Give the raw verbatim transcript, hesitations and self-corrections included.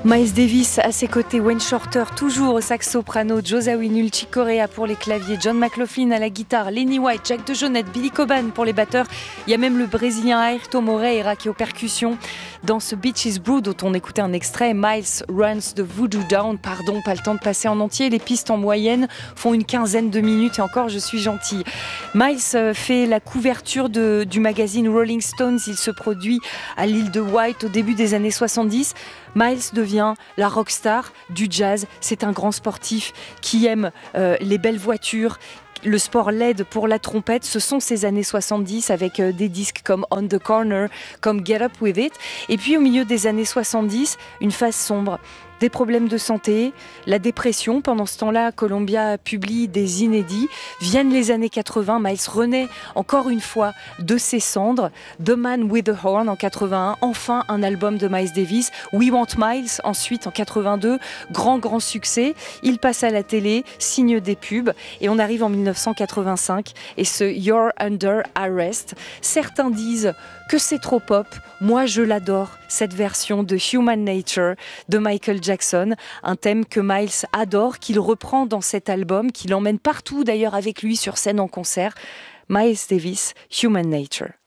Miles Davis à ses côtés, Wayne Shorter toujours au sax-soprano, Joe Zawinul, Chick Corea pour les claviers, John McLaughlin à la guitare, Lenny White, Jack DeJohnette, Billy Cobham pour les batteurs. Il y a même le Brésilien Ayrton Moreira qui est aux percussions. Dans ce Beaches Brew dont on écoutait un extrait, Miles runs the Voodoo Down. Pardon, pas le temps de passer en entier. Les pistes en moyenne font une quinzaine de minutes et encore je suis gentille. Miles fait la couverture de, du magazine Rolling Stones. Il se produit à l'île de White au début des années soixante-dix. Miles devient la rockstar du jazz. C'est un grand sportif qui aime euh, les belles voitures. Le sport l'aide pour la trompette. Ce sont ces années soixante-dix avec euh, des disques comme On the Corner, comme Get Up With It. Et puis au milieu des années soixante-dix, une phase sombre. Des problèmes de santé, la dépression. Pendant ce temps-là, Columbia publie des inédits. Viennent les années quatre-vingts. Miles renaît encore une fois de ses cendres. The Man with the Horn en quatre-vingt-un. Enfin, un album de Miles Davis. We Want Miles ensuite en quatre-vingt-deux. Grand, grand succès. Il passe à la télé, signe des pubs. Et on arrive en dix-neuf cent quatre-vingt-cinq. Et ce You're Under Arrest. Certains disent que c'est trop pop. Moi, je l'adore, cette version de Human Nature de Michael Jackson, un thème que Miles adore, qu'il reprend dans cet album, qu'il emmène partout d'ailleurs avec lui sur scène en concert. Miles Davis, Human Nature.